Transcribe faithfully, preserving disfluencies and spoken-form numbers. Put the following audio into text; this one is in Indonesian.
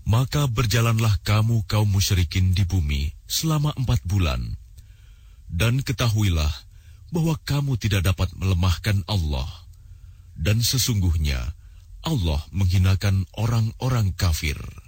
Maka berjalanlah kamu kaum musyrikin di bumi selama empat bulan. Dan ketahuilah bahwa kamu tidak dapat melemahkan Allah. Dan sesungguhnya Allah menghinakan orang-orang kafir.